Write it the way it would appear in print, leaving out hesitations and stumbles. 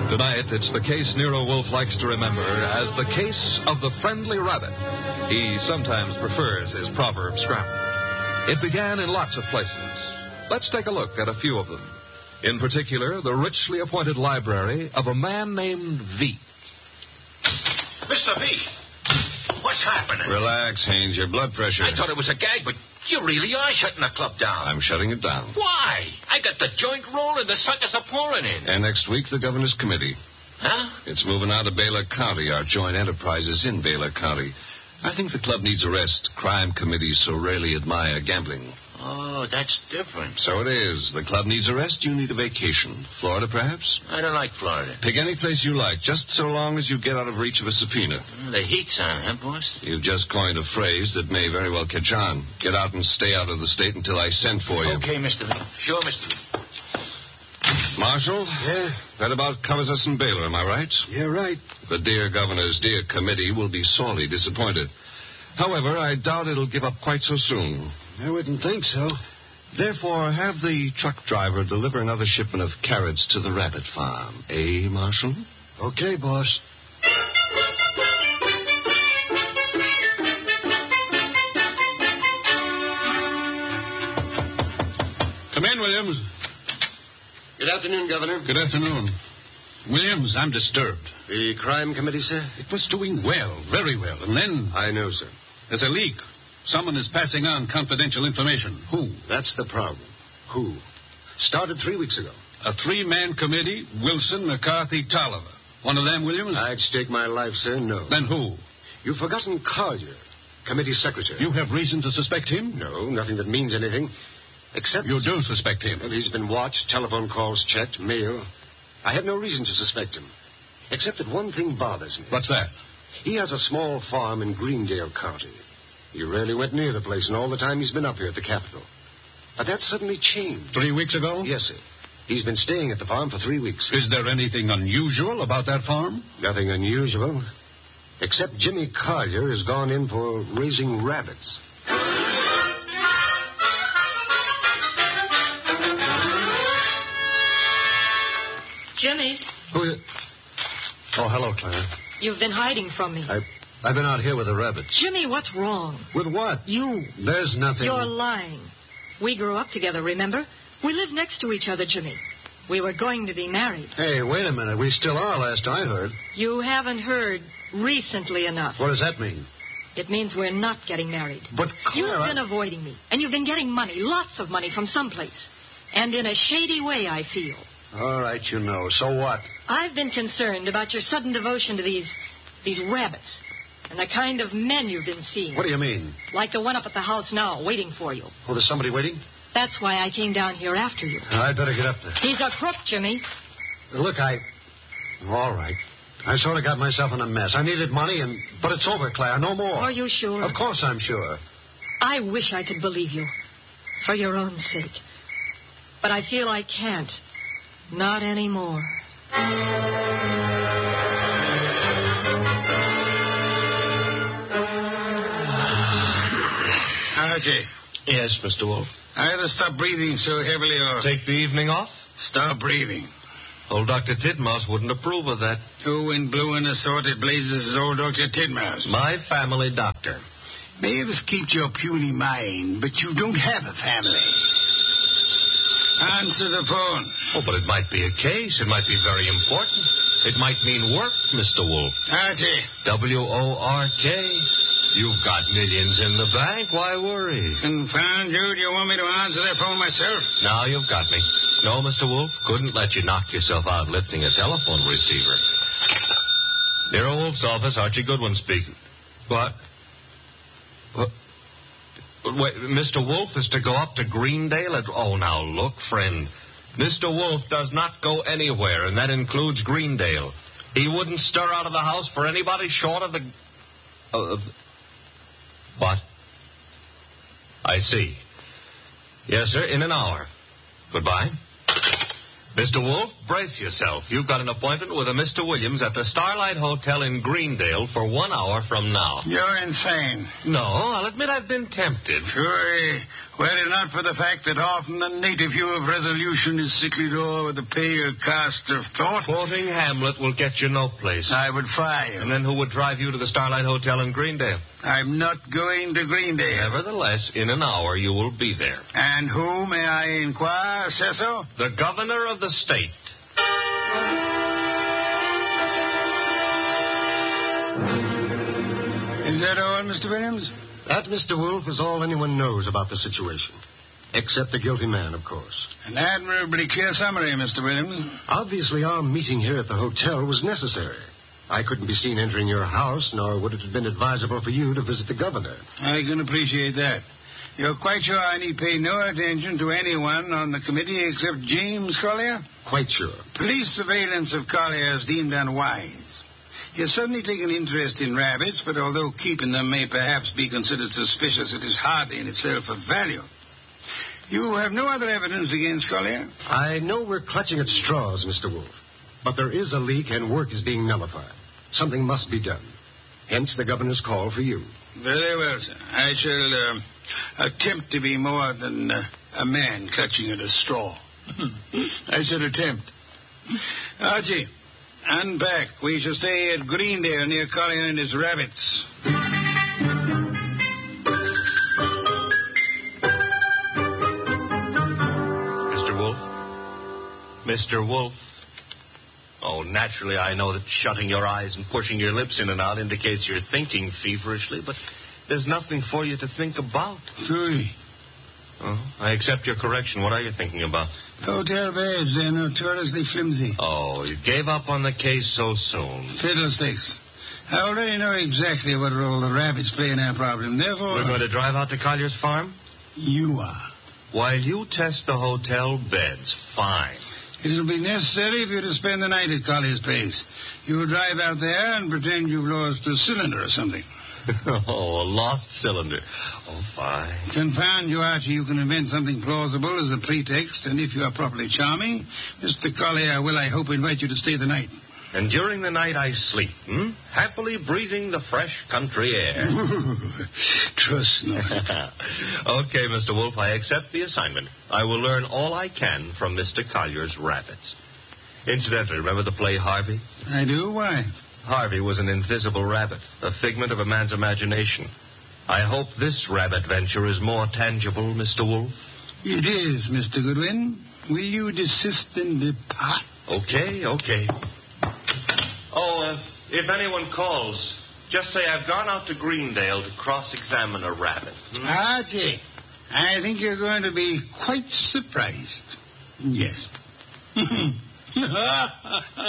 Tonight, it's the case Nero Wolfe likes to remember as the case of the friendly rabbit. He sometimes prefers his proverb scrambled. It began in lots of places. Let's take a look at a few of them. In particular, the richly appointed library of a man named V. Mr. V, what's happening? Relax, Haynes. Your blood pressure. I thought it was a gag, but you really are shutting the club down. I'm shutting it down. Why? I got the joint rolling, the suckers are pouring in. And next week, the governor's committee. Huh? It's moving out of Baylor County. Our joint enterprise is in Baylor County. I think the club needs a rest. Crime committees so rarely admire gambling. Oh, that's different. So it is. The club needs a rest. You need a vacation. Florida, perhaps? I don't like Florida. Pick any place you like, just so long as you get out of reach of a subpoena. The heat's on, huh, boss? You've just coined a phrase that may very well catch on. Get out and stay out of the state until I send for you. Okay, Mr. V. Sure, Mr. V. Marshal? Yeah? That about covers us in Baylor, am I right? Yeah, right. The dear governor's dear committee will be sorely disappointed. However, I doubt it'll give up quite so soon. I wouldn't think so. Therefore, have the truck driver deliver another shipment of carrots to the rabbit farm. Eh, Marshal? Okay, boss. Come in, Williams. Good afternoon, Governor. Good afternoon. Williams, I'm disturbed. The crime committee, sir? It was doing well, very well. And then I know, sir. there's a leak. Someone is passing on confidential information. Who? That's the problem. Who? Started 3 weeks ago. A three-man committee, Wilson, McCarthy, Tolliver. One of them, Williams? I'd stake my life, sir, no. Then who? You've forgotten Collier, committee secretary. You have reason to suspect him? No, nothing that means anything. Except... You do suspect him? Well, he's been watched, telephone calls checked, mail. I have no reason to suspect him. Except that one thing bothers me. What's that? He has a small farm in Greendale County. He rarely went near the place in all the time he's been up here at the Capitol. But that suddenly changed. 3 weeks ago? Yes, sir. He's been staying at the farm for 3 weeks. Is there anything unusual about that farm? Nothing unusual. Except Jimmy Collier has gone in for raising rabbits. Jimmy, Who is it? Oh, hello, Clara. you've been hiding from me. I've been out here with the rabbits. Jimmy, what's wrong? With what? You. There's nothing. You're lying. We grew up together, remember? We lived next to each other, Jimmy. We were going to be married. Hey, wait a minute. We still are, last I heard. You haven't heard recently enough. What does that mean? It means we're not getting married. But, Clara... You've been avoiding me, and you've been getting money, lots of money from someplace. And in a shady way, I feel. All right, you know. So what? I've been concerned about your sudden devotion to these rabbits and the kind of men you've been seeing. What do you mean? Like the one up at the house now, waiting for you. Oh, there's somebody waiting? That's why I came down here after you. I'd better get up there. He's a crook, Jimmy. Look, all right. I sort of got myself in a mess. I needed money, but it's over, Claire. No more. Are you sure? Of course I'm sure. I wish I could believe you. For your own sake. But I feel I can't. Not anymore. Archie. Yes, Mr. Wolfe. Either stop breathing so heavily or... Take the evening off? Stop breathing. Old Dr. Tidmouse wouldn't approve of that. Who wind blew in assorted blazes is old Dr. Tidmouse. My family doctor. Mavis keeps your puny mind, but you don't have a family. Answer the phone. Oh, but it might be a case. It might be very important. It might mean work, Mr. Wolfe. Archie. W-O-R-K. You've got millions in the bank. Why worry? Confound you. Do you want me to answer that phone myself? Now you've got me. No, Mr. Wolfe. Couldn't let you knock yourself out lifting a telephone receiver. Nero Wolfe's office. Archie Goodwin speaking. What? Wait, Mr. Wolfe is to go up to Greendale at... Oh, now, look, friend. Mr. Wolfe does not go anywhere, and that includes Greendale. He wouldn't stir out of the house for anybody short of the... What? I see. Yes, sir, in an hour. Goodbye. Mr. Wolfe, brace yourself. You've got an appointment with a Mr. Williams at the Starlight Hotel in Greendale for 1 hour from now. You're insane. No, I'll admit I've been tempted. Sure. Were it not for the fact that often the native view of resolution is sicklied o'er with the pale cast of thought, Quoting Hamlet will get you no place. I would fire you. And then who would drive you to the Starlight Hotel in Greendale? I'm not going to Greendale. Nevertheless, in an hour you will be there. And who, may I inquire, Cecil? The governor of the state. Is that all, Mr. Williams? That, Mr. Wolf, is all anyone knows about the situation. Except the guilty man, of course. An admirably clear summary, Mr. Williams. Obviously, our meeting here at the hotel was necessary. I couldn't be seen entering your house, nor would it have been advisable for you to visit the governor. I can appreciate that. You're quite sure I need pay no attention to anyone on the committee except James Collier? Quite sure. Police surveillance of Collier is deemed unwise. He has suddenly taken interest in rabbits, but although keeping them may perhaps be considered suspicious, it is hardly in itself of value. You have no other evidence against Collier? I know we're clutching at straws, Mr. Wolf, but there is a leak and work is being nullified. Something must be done. Hence the governor's call for you. Very well, sir. I shall attempt to be more than a man clutching at a straw. I said attempt. Archie, unpack. We shall stay at Greendale near Collier and his rabbits. Mr. Wolf. Oh, naturally, I know that shutting your eyes and pushing your lips in and out indicates you're thinking feverishly, but there's nothing for you to think about. Truly. Oh, I accept your correction. What are you thinking about? Hotel beds. They're notoriously flimsy. Oh, you gave up on the case so soon. Fiddlesticks. I already know exactly what role the rabbits play in our problem. Therefore... We're going to drive out to Collier's farm? You are. While you test the hotel beds, fine. It'll be necessary for you to spend the night at Collier's place. You'll drive out there and pretend you've lost a cylinder or something. Oh, a lost cylinder. Oh, fine. Confound you, Archie. You can invent something plausible as a pretext, and if you are properly charming, Mr. Collier will, I hope, invite you to stay the night. And during the night I sleep, happily breathing the fresh country air. Trust me. Okay, Mr. Wolf, I accept the assignment. I will learn all I can from Mr. Collier's rabbits. Incidentally, remember the play Harvey? I do? Why? Harvey was an invisible rabbit, a figment of a man's imagination. I hope this rabbit venture is more tangible, Mr. Wolf. It is, Mr. Goodwin. Will you desist and depart? Okay. Oh, if anyone calls, just say I've gone out to Greendale to cross-examine a rabbit. Archie, I think you're going to be quite surprised. Yes.